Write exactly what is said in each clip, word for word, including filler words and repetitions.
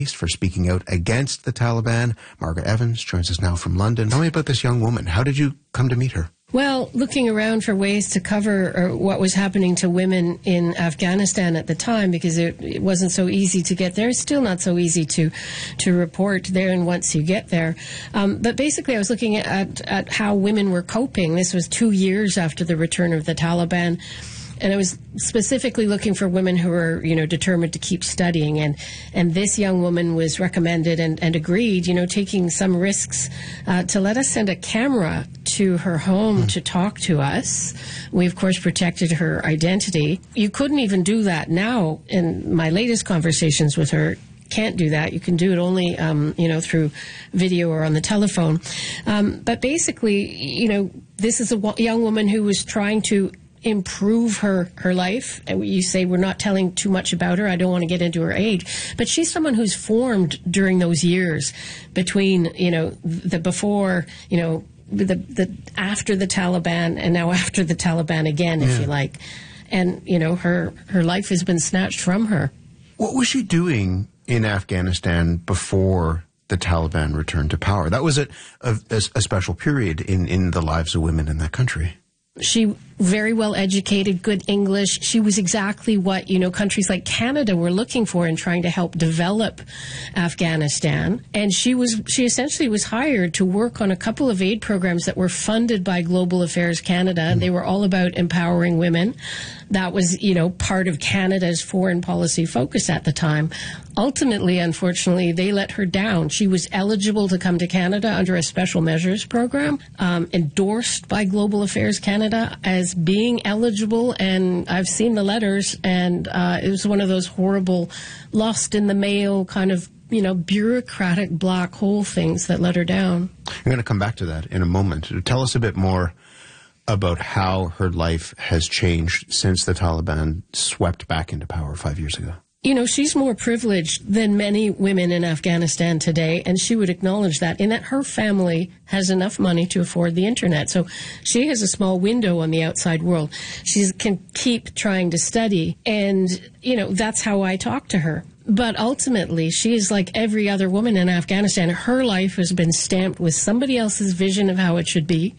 for speaking out against the Taliban. Margaret Evans joins us now from London. Tell me about this young woman. How did you come to meet her? Well, looking around for ways to cover what was happening to women in Afghanistan at the time, because it, it wasn't so easy to get there. It's still not so easy to to report there and once you get there. Um, but basically, I was looking at, at how women were coping. This was two years after the return of the Taliban. And I was specifically looking for women who were, you know, determined to keep studying. And, and this young woman was recommended and, and agreed, you know, taking some risks uh, to let us send a camera to her home to talk to us. We, of course, protected her identity. You couldn't even do that now. In my latest conversations with her, can't do that. You can do it only, um, you know, through video or on the telephone. Um, but basically, you know, this is a w- young woman who was trying to improve her, her life. And you say we're not telling too much about her. I don't want to get into her age. But she's someone who's formed during those years between, you know, the before, you know, the, the after the Taliban and now after the Taliban again, if yeah. you like. And, you know, her, her life has been snatched from her. What was she doing in Afghanistan before the Taliban returned to power? That was a, a, a special period in, in the lives of women in that country. She very well educated, good English. She was exactly what, you know, countries like Canada were looking for in trying to help develop Afghanistan. And she was, she essentially was hired to work on a couple of aid programs that were funded by Global Affairs Canada. And they were all about empowering women. That was, you know, part of Canada's foreign policy focus at the time. Ultimately, unfortunately, they let her down. She was eligible to come to Canada under a special measures program, um, endorsed by Global Affairs Canada as being eligible. And I've seen the letters, and uh, it was one of those horrible lost in the mail kind of, you know, bureaucratic black hole things that let her down. I'm going to come back to that in a moment. Tell us a bit more about how her life has changed since the Taliban swept back into power five years ago. You know, she's more privileged than many women in Afghanistan today, and she would acknowledge that, in that her family has enough money to afford the internet. So she has a small window on the outside world. She can keep trying to study, and, you know, that's how I talk to her. But ultimately, she is like every other woman in Afghanistan. Her life has been stamped with somebody else's vision of how it should be.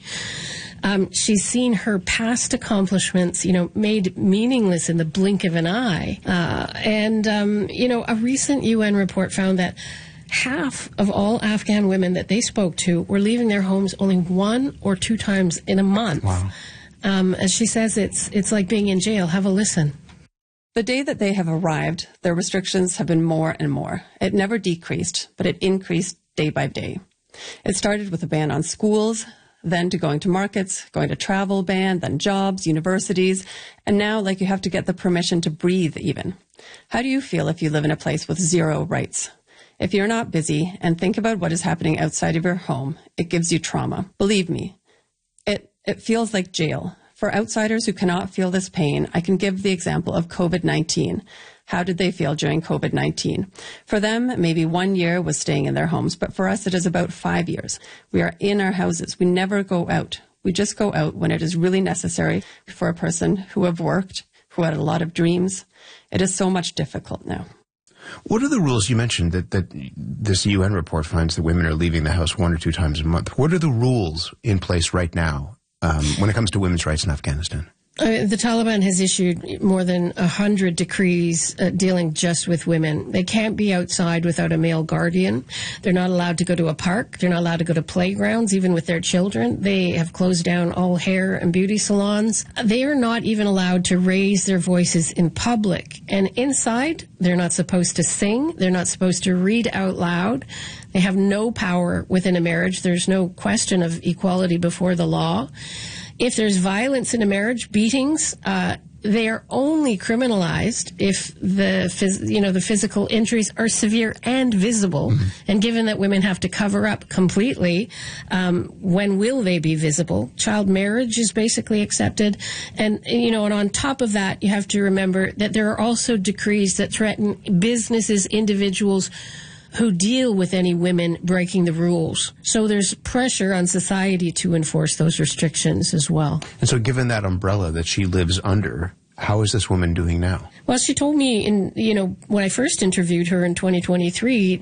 Um, she's seen her past accomplishments, you know, made meaningless in the blink of an eye. Uh, and, um, you know, a recent U N report found that half of all Afghan women that they spoke to were leaving their homes only one or two times in a month. Wow. Um, as she says, it's it's like being in jail. Have a listen. The day that they have arrived, their restrictions have been more and more. It never decreased, but it increased day by day. It started with a ban on schools, then to going to markets, going to travel ban, then jobs, universities, and now, like, you have to get the permission to breathe even. How do you feel if you live in a place with zero rights? If you're not busy and think about what is happening outside of your home, it gives you trauma. Believe me, it, it feels like jail. For outsiders who cannot feel this pain, I can give the example of COVID nineteen. How did they feel during COVID nineteen? For them, maybe one year was staying in their homes, but for us, it is about five years. We are in our houses. We never go out. We just go out when it is really necessary. For a person who have worked, who had a lot of dreams, it is so much difficult now. What are the rules? You mentioned that, that this U N report finds that women are leaving the house one or two times a month. What are the rules in place right now um, when it comes to women's rights in Afghanistan? Uh, the Taliban has issued more than a hundred decrees uh, dealing just with women. They can't be outside without a male guardian. They're not allowed to go to a park. They're not allowed to go to playgrounds, even with their children. They have closed down all hair and beauty salons. They are not even allowed to raise their voices in public. And inside, they're not supposed to sing. They're not supposed to read out loud. They have no power within a marriage. There's no question of equality before the law. If there's violence in a marriage, beatings, uh, they are only criminalized if the, phys- you know, the physical injuries are severe and visible. Mm-hmm. And given that women have to cover up completely, um, when will they be visible? Child marriage is basically accepted. And, you know, and on top of that, you have to remember that there are also decrees that threaten businesses, individuals who deal with any women breaking the rules. So there's pressure on society to enforce those restrictions as well. And so given that umbrella that she lives under, How is this woman doing now? Well, she told me in, you know, when I first interviewed her in twenty twenty-three